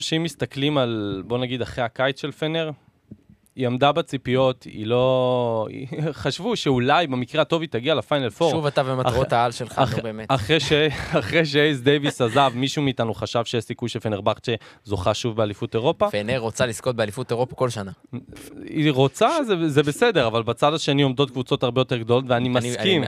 שאם מסתכלים על, בוא נגיד, אחרי הקיץ של פנר, היא עמדה בציפיות, חשבו שאולי במקרה הטוב היא תגיע לפיינל פור. שוב אתה ומטרות העל שלך, נו באמת. אחרי שאייס דייביס עזב, מישהו מאיתנו חשב שיש סיכוי שפנרבחצ'ה זוכה שוב באליפות אירופה. פנר רוצה לזכות באליפות אירופה כל שנה. היא רוצה, זה בסדר, אבל בצד השני עומדות קבוצות הרבה יותר גדולות, ואני מסכים.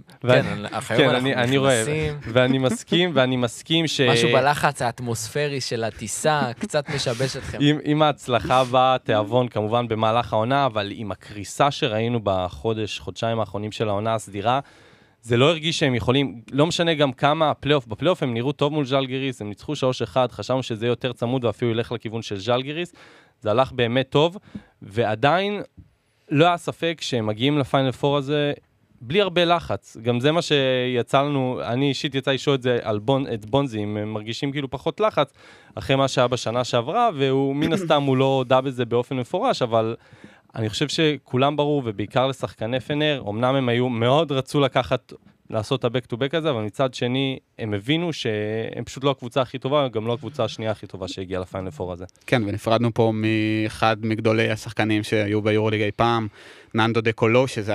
ואני מסכים ש... משהו בלחץ האטמוספרי של הטיסה, קצת משבש אתכם. עם ההצלחה בתיאבון, כמובן במהלך העונה, אבל עם הקריסה שראינו חודשיים האחרונים של העונה הסדירה, זה לא הרגיש שהם יכולים, לא משנה גם כמה בפלייאוף הם נראו טוב מול ז'לגיריס, הם ניצחו 3-1, חשבנו שזה יותר צמוד ואפילו ילך לכיוון של ז'לגיריס, זה הלך באמת טוב, ועדיין לא היה ספק שהם מגיעים לפיינל פור הזה בלי הרבה לחץ. גם זה מה שיצא לנו, אני אישית יצא לשאול את זה את בונזי, הם מרגישים כאילו פחות לחץ, אחרי מה שהיה בשנה שעברה, והוא מן הסתם הוא לא הודע בזה באופן מפורש, אבל אני חושב שכולם ברור, ובעיקר לשחקני פנר, אמנם הם היו מאוד רצו לעשות את ה-back to back הזה, אבל מצד שני, הם הבינו שהם פשוט לא הקבוצה הכי טובה, גם לא הקבוצה השנייה הכי טובה שהגיעה לפיינל פור הזה. כן, ונפרדנו פה מאחד מגדולי השחקנים שהיו ביורוליג אי פעם, ננדו דה קולו, שזה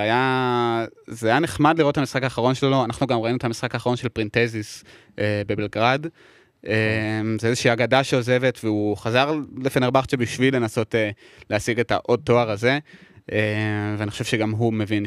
היה נחמד לראות את המשחק האחרון שלו, אנחנו גם ראינו את המשחק האחרון של פרינטזיס בבלגרד, זה איזושהי אגדה שעוזבת, והוא חזר לפנרבחצ'ה בשביל לנסות להשיג את העוד תואר הזה, ואני חושב שגם הוא מבין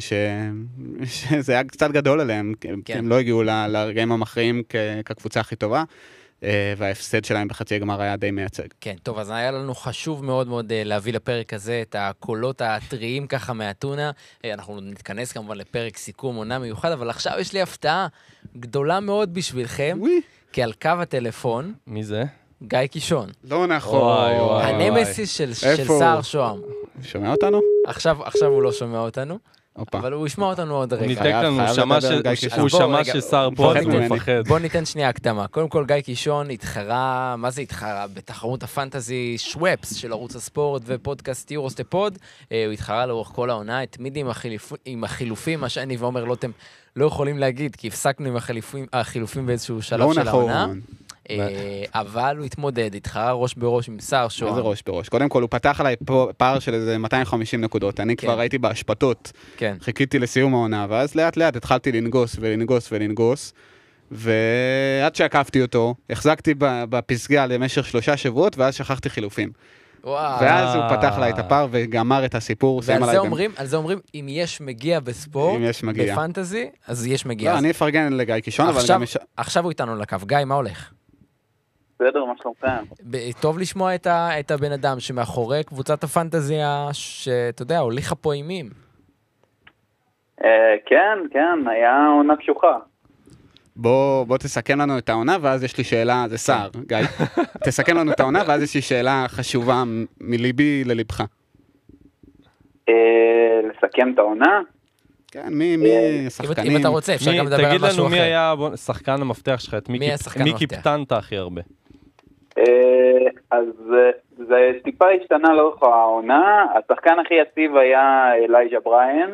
שזה היה קצת גדול עליהם, כי הם לא הגיעו לרגעים המכריעים כקבוצה הכי טובה, וההפסד שלהם בחצי הגמר היה די מייצג. כן, טוב, אז היה לנו חשוב מאוד מאוד להביא לפרק הזה את הקולות הטריים ככה מהטונה. אנחנו נתכנס כמובן לפרק סיכום עונה מיוחד, אבל עכשיו יש לי הפתעה גדולה מאוד בשבילכם, כי על קו הטלפון... מי זה? גיא קישון. לא נכון. הנמסיס של סער שוהם. שומע אותנו? עכשיו הוא לא שומע אותנו. אבל הוא ישמע אותנו עוד רגע. הוא ניתק לנו, הוא שמע שסער פה, אז הוא מפחד. בוא ניתן שנייה הקדמה. קודם כל, גיא קישון התחרה, מה זה התחרה? בתחרות הפנטזי שוואפס של ערוץ הספורט ופודקאסט יורוסטפוד. הוא התחרה לאורך כל העונה, התמיד עם החילופים, מה שאני ואומר לוטם לא יכולים להגיד, כי הפסקנו עם החילופים באיזשהו שלב של העונה. אבל הוא התמודד, התחרה ראש בראש עם סער שוהם. איזה ראש בראש? קודם כל, הוא פתח עליי פער של איזה 250 נקודות. אני כבר הייתי בהשפטות. חיכיתי לסיום העונה, ואז לאט לאט התחלתי לנגוס, ועד שעקפתי אותו, החזקתי בפסגה למשך 3 שבועות, ואז שכחתי חילופים. ואז הוא פתח עליי את הפער וגמר את הסיפור. ועל זה אומרים, אם יש מגיע בספורט, בפנטזי, אז יש מגיע. לא, אני אפרגן לגיא קישון, אבל גם... עכשיו הוא איתנו לקו. גיא, מה הולך? בסדר, מה שלומכם? טוב לשמוע את הבן אדם שמאחורי קבוצת הפנטזיה, שאתה יודע, הוליכה פה אימים. כן, היה עונה קשוחה. בוא תסכם לנו את העונה, ואז יש לי שאלה, זה סער, גיא. תסכם לנו את העונה, ואז יש לי שאלה חשובה מליבי ללבך. לסכם את העונה? כן, מי השחקנים? אם אתה רוצה, אפשר גם לדבר על משהו אחר. תגיד לנו מי היה שחקן המפתח שלך, את מי קיפטנת הכי הרבה? אז זה טיפה השתנה לאורך העונה, השחקן הכי יציב היה אלייג'ה בריין,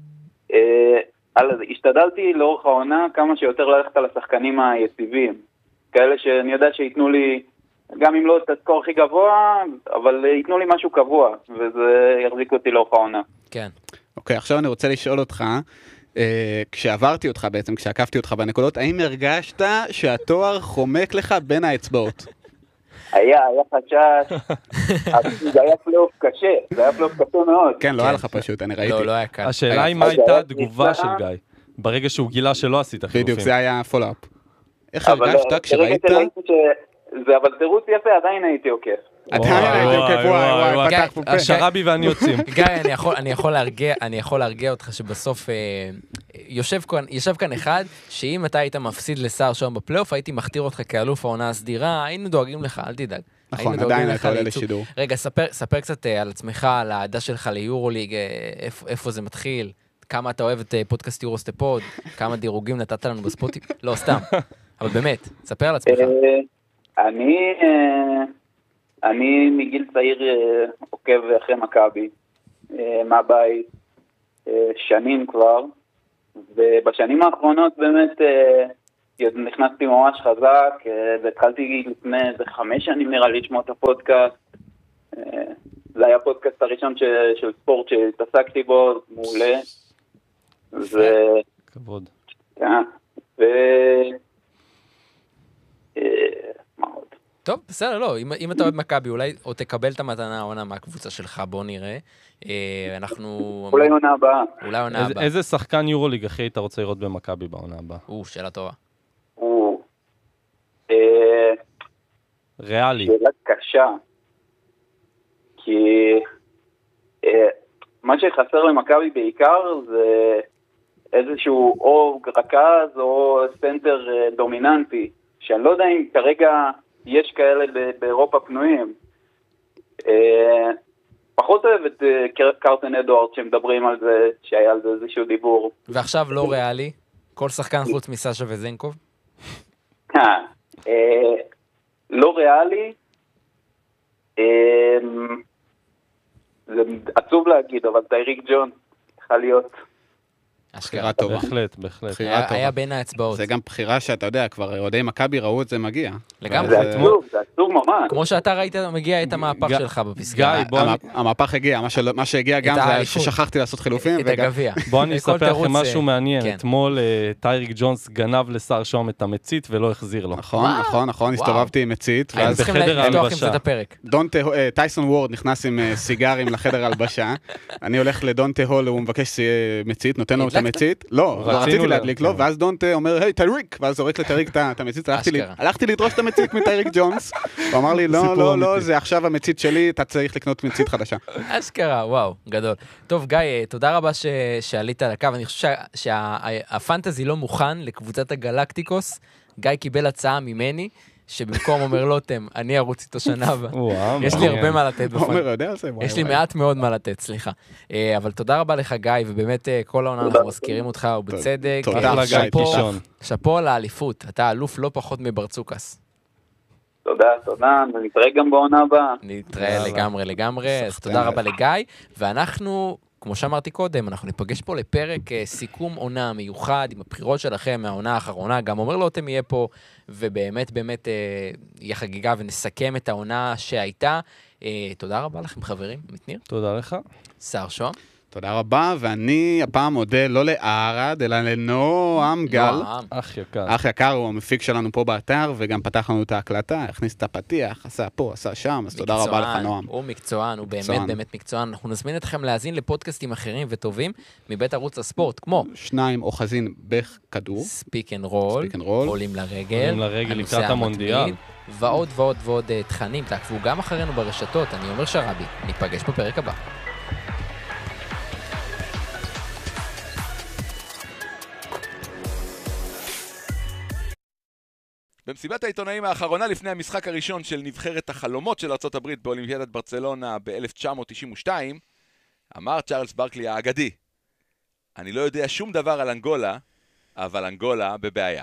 השתדלתי לאורך העונה כמה שיותר ללכת על השחקנים היציבים, כאלה שאני יודע שיתנו לי, גם אם לא את הסקור הכי גבוה, אבל ייתנו לי משהו קבוע, וזה יחזיק אותי לאורך העונה. כן. אוקיי, עכשיו אני רוצה לשאול אותך, כשעברתי אותך בעצם, כשעקפתי אותך בנקודות, האם הרגשת שהתואר חומק לך בין האצבעות? היה חשש, זה היה פלייאוף קשה, מאוד. כן, לא היה לך פשוט, אני ראיתי. לא היה קל. השאלה היא מה הייתה התגובה של גיא, ברגע שהוא גילה שלא עשית חילופים. בדיוק, זה היה פולאפ. איך הרגשת כשראית? אבל תירוץ יפה, עדיין הייתי עוקף. וואי, פתח פה פה. השרבי ואני יוצאים. גיא, אני יכול להרגיע אותך שבסוף יושב כאן אחד, שאם אתה היית מפסיד לסער שם בפלייאוף, הייתי מכתיר אותך כאלוף העונה הסדירה, היינו דואגים לך, אל תדאג. נכון, עדיין אתה עולה לשידור. רגע, ספר קצת על עצמך, על העדה שלך ליורוליג, איפה זה מתחיל, כמה אתה אוהב את פודקאסט יורוסטפוד, כמה דירוגים נתת לנו בספוטי, לא, סתם, אבל באמת, ספר על עצמך. אני מגיל צעיר עוקב אחרי מכבי, מהבית, שנים כבר, ובשנים האחרונות באמת נכנסתי ממש חזק, והתחלתי לפני איזה 5 שנים נראה לי לשמוע את הפודקאסט. זה היה הפודקאסט הראשון של ספורט שהתעסקתי בו, מעולה. כבוד. כן, מה עוד? טוב, בסדר, לא, אם אתה אוהד מכבי, אולי או תקבל את המתנה העונה מהקבוצה שלך, בוא נראה. אנחנו... אולי עונה הבאה. אולי עונה הבאה. איזה שחקן יורוליג הכי היית רוצה לראות במכבי בעונה הבאה? שאלה טובה. ריאלי. שאלה קשה. כי מה שחסר למכבי בעיקר זה איזשהו או רכז או סנטר דומיננטי, שאני לא יודע אם כרגע יש כאלה באירופה פנויים. פחות אוהב את קרטן אדוארד שמדברים על זה, שהיה על זה איזשהו דיבור. ועכשיו לא ריאלי? כל שחקן חוץ מסשה וזנקוב? לא ריאלי. זה עצוב להגיד, אבל טייריק ג'ון צריכה להיות. בחירה טובה. בהחלט. היה בין האצבעות. זה גם בחירה שאתה יודע, כבר אוהדי מכבי ראו את זה מגיע. לגמרי. זה עצוב ממש. כמו שאתה ראית, מגיע את המהפך שלך בפסגה. המהפך הגיע, מה שהגיע גם זה ששכחתי לעשות חילופים. את הגביע. בוא אני אספר לכם משהו מעניין. אתמול טייריק ג'ונס גנב לשר שום את המצית ולא החזיר לו. נכון, הסתובבתי עם מצית. היינו צריכים לפתוח עם זה את הפרק. טייסון וורד נכנס עם סיגרים לחדר הלבשה. אני הולך לדונטה הול, הוא מבקש מצית, נותן לו את המצית. לא, רציתי להדליק לו, ואז דונטה אומר, היי, טייריק, ואז זורק לטייריק את המצית. הלכתי לדרוש את המצית מטייריק ג'ונס. הוא אמר לי, לא, זה עכשיו המצית שלי, אתה צריך לקנות מצית חדשה. אשכרה, וואו, גדול. טוב, גיא, תודה רבה שעלית על הקו. אני חושב שהפנטזי לא מוכן לקבוצת הגלקטיקוס. גיא קיבל הצעה ממני, שבמקום אומר לוטם, אני ארוץ איתו שנה הבאה. יש לי הרבה מה לתת בפנטזי. יש לי מעט מאוד מה לתת, סליחה. אבל תודה רבה לך, גיא, ובאמת כל העונה אנחנו מזכירים אותך, ובצדק. תודה, גיא קישון. שפו על האליפות, אתה אלוף לא פחות מברצוקס. תודה, נתראה גם בעונה הבאה. נתראה לגמרי, אז תודה רבה לגיא, ואנחנו, כמו שאמרתי קודם, אנחנו ניפגש פה לפרק סיכום עונה מיוחד, עם הבחירות שלכם מהעונה האחרונה, גם אומר לוטם יהיה פה, ובאמת יהיה חגיגה ונסכם את העונה שהייתה. תודה רבה לכם חברים, מתניר. תודה לך. שר שוהם. תודה רבה, ואני הפעם מודה לא לערד, אלא לנועם גל. אח יקר, הוא המפיק שלנו פה באתר, וגם פתח לנו את ההקלטה, הכניס את הפתיח, עשה פה, עשה שם, אז תודה רבה לך נועם. הוא מקצוען, הוא באמת מקצוען. אנחנו נזמין אתכם להאזין לפודקאסטים אחרים וטובים, מבית ערוץ הספורט, כמו 2 אוחזין בכדור, ספיק אנד רול, עולים לרגל, לקראת המונדיאל, ועוד תכנים, תעקבו גם אחרינו ברשתות. אני אומר שרבי, ניפגש בפרק הבא. במסיבת העיתונאים האחרונה לפני המשחק הראשון של נבחרת החלומות של ארצות הברית באולימפיאדת ברצלונה ב-1992, אמר צ'ארלס ברקלי האגדי, אני לא יודע שום דבר על אנגולה, אבל אנגולה בבעיה.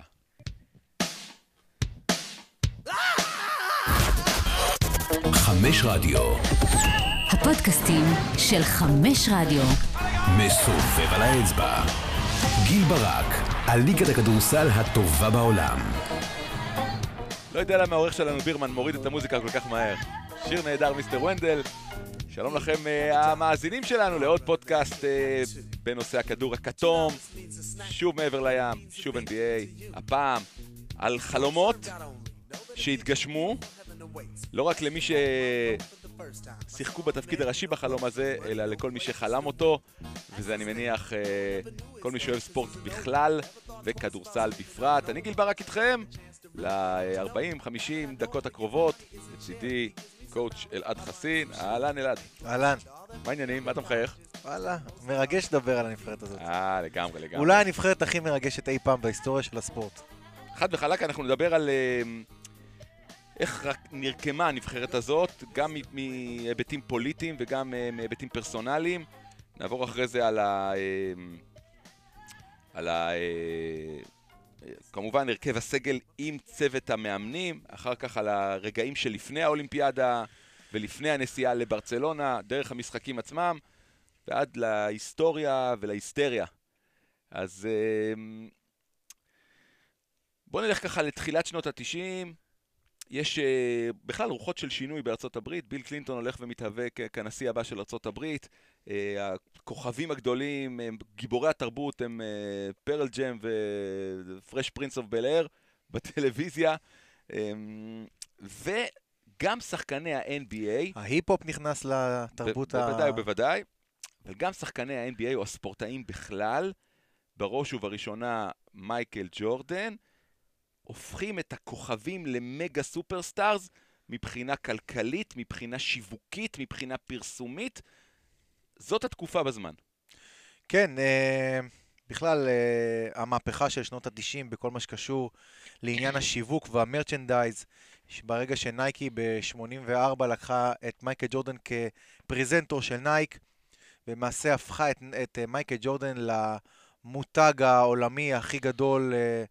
חמש רדיו. הפודקאסטים של 5 רדיו. מסובב על האצבע. גיל ברק, הליגת הכדורסל הטובה בעולם. לא יודע למה העורך שלנו בירמן מוריד את המוזיקה כל כך מהר. שיר נהדר מיסטר ונדל. שלום לכם המאזינים שלנו לעוד פודקאסט בנושא הכדור הכתום. שוב מעבר לים, שוב NBA. הפעם על חלומות שהתגשמו. לא רק למי ששיחקו בתפקיד הראשי בחלום הזה, אלא לכל מי שחלם אותו. וזה אני מניח כל מי שאוהב ספורט בכלל וכדורסל בפרט. אני גיל ברק איתכם. ל-40-50 דקות הקרובות, לצידי קואוץ' אלעד חסין. אהלן אלעד. אהלן. מה העניינים? מה אתה מחייך? וואלה, מרגש לדבר על הנבחרת הזאת. לגמרי. אולי הנבחרת הכי מרגשת אי פעם בהיסטוריה של הספורט. חד וחלק אנחנו נדבר על איך נרקמה הנבחרת הזאת, גם מהיבטים פוליטיים וגם מהיבטים פרסונליים. נעבור אחרי זה על כמובן הרכב הסגל עם צוות המאמנים, אחר כך על הרגעים שלפני האולימפיאדה ולפני הנסיעה לברצלונה, דרך המשחקים עצמם, ועד להיסטוריה ולהיסטריה. אז בואו נלך ככה לתחילת שנות ה-90, יש בכלל רוחות של שינוי בארצות הברית, ביל קלינטון הולך ומתהווה כנשיא הבא של ארצות הברית, הכוכבים הגדולים, גיבורי התרבות, הם פרל ג'ם ופרש פרינס אוף בל אייר בטלוויזיה, וגם שחקני ה-NBA, ההיפ-הופ נכנס לתרבות בוודאי ובוודאי, וגם שחקני ה-NBA או הספורטאים בכלל, בראש ובראשונה מייקל ג'ורדן, הופכים את הכוכבים למגה סופרסטארס מבחינה כלכלית, מבחינה שיווקית, מבחינה פרסומית. זאת התקופה בזמן. כן, בכלל המהפכה של שנות ה-90 בכל מה שקשור לעניין השיווק והמרצ'נדייז, ברגע שנייקי ב-84 לקחה את מייקל ג'ורדן כפרזנטור של נייק, ומעשה הפכה את מייקל ג'ורדן למותג העולמי הכי גדול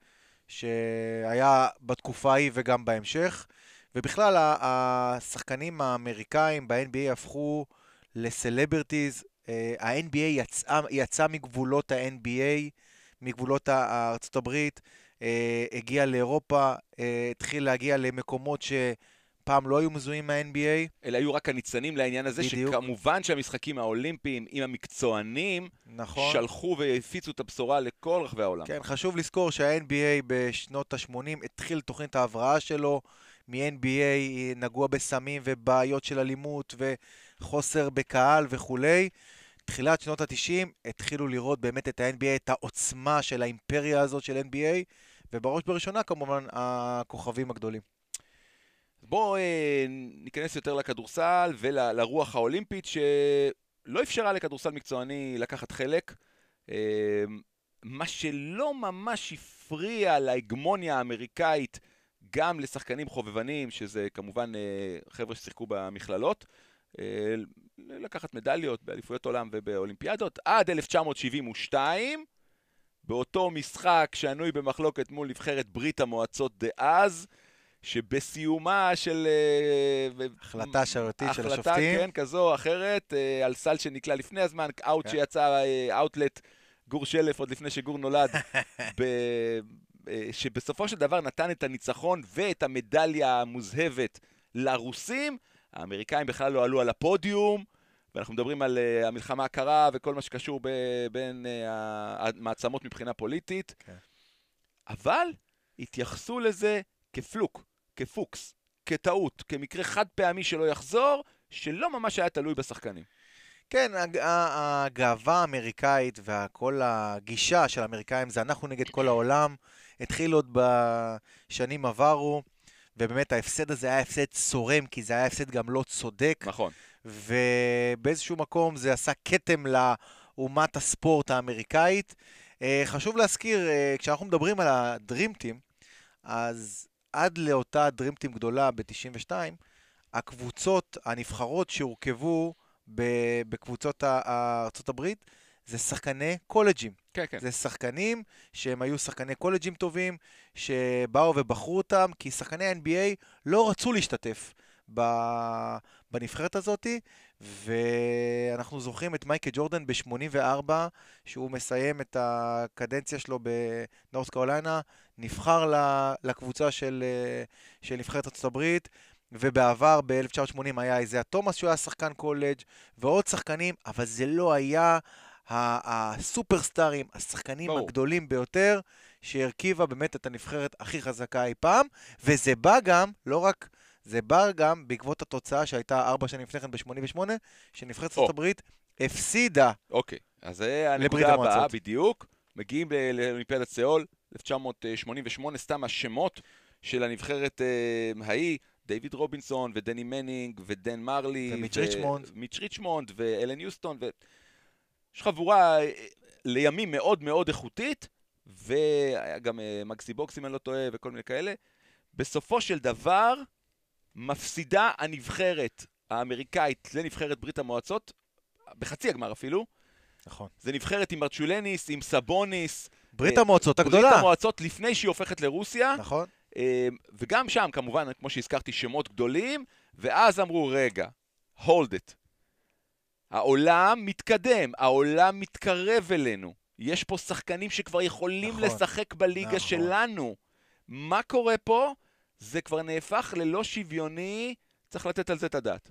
שהיה בתקופה ההיא וגם בהמשך, ובכלל השחקנים האמריקאים ב-NBA הפכו לסלבריטיז. ה-NBA יצא מגבולות ה-NBA, מגבולות ארצות הברית, הגיע לאירופה, התחיל להגיע למקומות שפעם לא היו מזוהים מה-NBA. אלה היו רק הניצנים לעניין הזה, בדיוק. שכמובן שהמשחקים האולימפיים עם המקצוענים, נכון. שלחו והפיצו את הבשורה לכל רחבי העולם. כן, חשוב לזכור שה-NBA בשנות ה-80 התחיל תוכנית ההבראה שלו, מ-NBA נגוע בסמים ובעיות של אלימות וחוסר בקהל וכולי. תחילת שנות ה-90 התחילו לראות באמת את ה-NBA, את העוצמה של האימפריה הזאת של NBA, ובראש בראשונה כמובן הכוכבים הגדולים. בואו ניכנס יותר לכדורסל ולרוח האולימפית שלא אפשרה לכדורסל מקצועני לקחת חלק. מה שלא ממש הפריע להגמוניה האמריקאית גם לשחקנים חובבנים, שזה כמובן חבר'ה ששיחקו במכללות, לקחת מדליות באליפויות עולם ובאולימפיאדות, עד 1972, באותו משחק שנוי במחלוקת מול נבחרת ברית המועצות דאז, שבסיומה של החלטה שרירותית של השופטים. החלטה, כן, כזו או אחרת, על סל שנקלע לפני הזמן, אאוט שיצא אאוטלט, גור שלף עוד לפני שגור נולד, שבסופו של דבר נתן את הניצחון ואת המדליה המוזהבת לרוסים. האמריקאים בכלל לא עלו על הפודיום, ואנחנו מדברים על המלחמה הקרה וכל מה שקשור בין המעצמות מבחינה פוליטית, כן. אבל התייחסו לזה כפלוק, כפוקס, כטעות, כמקרה חד פעמי שלא יחזור, שלא ממש היה תלוי בשחקנים. כן, הגאווה האמריקאית וכל הגישה של האמריקאים זה אנחנו נגד כל העולם, התחיל עוד בשנים עברו, ובאמת ההפסד הזה היה הפסד צורם, כי זה היה הפסד גם לא צודק. נכון. ובאיזשהו מקום זה עשה קטם לאומת הספורט האמריקאית. חשוב להזכיר, כשאנחנו מדברים על הדרימטים, אז עד לאותה דרימטים גדולה ב-92, הקבוצות הנבחרות שהורכבו בקבוצות ארצות הברית, זה שחקני קולג'ים. כן, כן. זה שחקנים שהם היו שחקני קולג'ים טובים, שבאו ובחרו אותם, כי שחקני NBA לא רצו להשתתף בנבחרת הזאת, ואנחנו זוכרים את מייקל ג'ורדן ב-84, שהוא מסיים את הקדנציה שלו בנורת' קרוליינה, נבחר לקבוצה של נבחרת ארצות הברית, ובעבר ב-1980 היה איזה תומאס שהוא היה שחקן קולג' ועוד שחקנים, אבל זה לא היה הסופרסטארים, השחקנים הגדולים ביותר, שהרכיבה באמת את הנבחרת הכי חזקה אי פעם, וזה בא גם, לא רק, זה בא גם בעקבות התוצאה שהייתה 4 שנים לפני כן ב-88, שנבחרת ארצות הברית הפסידה. אוקיי, אז זה הנקודה הבאה בדיוק, מגיעים לאולימפיאדת סיאול, 1988, סתם השמות של הנבחרת ההיא, דיוויד רובינסון ודני מנינג ודן מרלי ומיץ' ריצ'מונד ואלן יוסטון יש חבורה לימים מאוד מאוד איכותית, והיה גם מקסי בוקס אם אני לא טועה וכל מיני כאלה. בסופו של דבר מפסידה הנבחרת האמריקאית לנבחרת ברית המועצות, בחצי הגמר אפילו. נכון. זה נבחרת עם מרצ'ולניס, עם סבוניס. ברית המועצות הגדולה. ברית המועצות לפני שהיא הופכת לרוסיה. נכון. וגם שם כמובן, כמו שהזכרתי, שמות גדולים, ואז אמרו, רגע, hold it. העולם מתקדם, העולם מתקרב אלינו. יש פה שחקנים שכבר יכולים לשחק בליגה שלנו. מה קורה פה? זה כבר נהפך ללא שוויוני, צריך לתת על זה את הדעת.